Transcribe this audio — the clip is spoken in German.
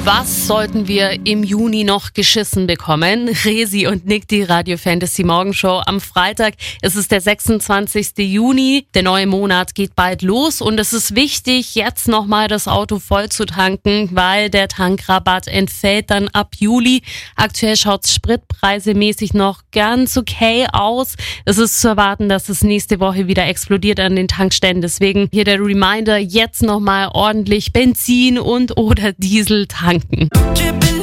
Was sollten wir im Juni noch geschissen bekommen? Resi und Nick, die Radio Fantasy Morgenshow am Freitag. Es ist der 26. Juni. Der neue Monat geht bald los und es ist wichtig, jetzt nochmal das Auto voll zu tanken, weil der Tankrabatt entfällt dann ab Juli. Aktuell schaut es spritpreisemäßig noch ganz okay aus. Es ist zu erwarten, dass es nächste Woche wieder explodiert an den Tankstellen. Deswegen hier der Reminder, jetzt nochmal ordentlich Benzin und oder Diesel tanken.